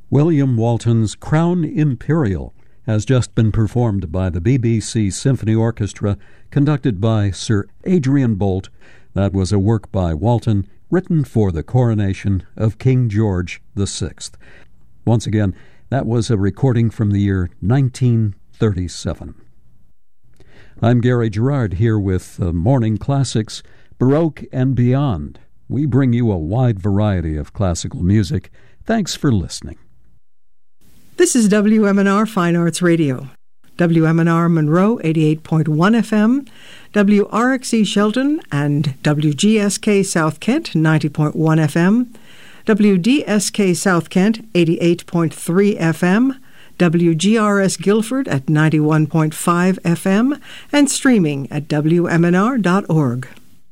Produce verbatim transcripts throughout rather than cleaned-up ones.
William Walton's Crown Imperial has just been performed by the B B C Symphony Orchestra, conducted by Sir Adrian Boult. That was a work by Walton, written for the coronation of King George the Sixth. Once again, that was a recording from the year nineteen thirty-seven. I'm Gary Gerard here with uh, Morning Classics, Baroque and Beyond. We bring you a wide variety of classical music. Thanks for listening. This is W M N R Fine Arts Radio. W M N R Monroe, eighty-eight point one F M, W R X E Shelton and W G S K South Kent, ninety point one F M, W D S K South Kent, eighty-eight point three F M, W G R S Guilford at ninety-one point five F M, and streaming at W M N R dot org.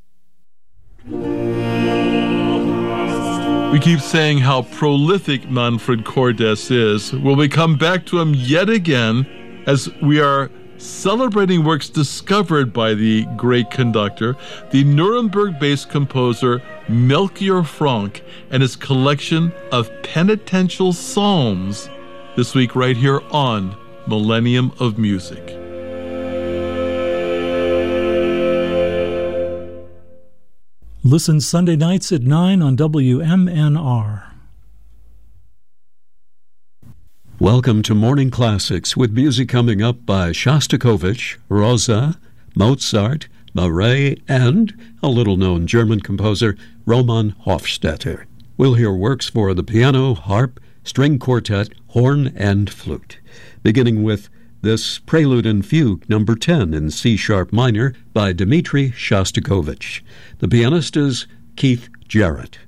We keep saying how prolific Manfred Cordes is. Well, we come back to him yet again as we are celebrating works discovered by the great conductor, the Nuremberg-based composer Melchior Frank, and his collection of penitential psalms. This week right here on Millennium of Music. Listen Sunday nights at nine on W M N R. Welcome to Morning Classics, with music coming up by Shostakovich, Rosa, Mozart, Murray, and a little-known German composer, Roman Hofstetter. We'll hear works for the piano, harp, string quartet, horn, and flute, beginning with this Prelude and Fugue number ten in C-sharp minor by Dmitri Shostakovich. The pianist is Keith Jarrett.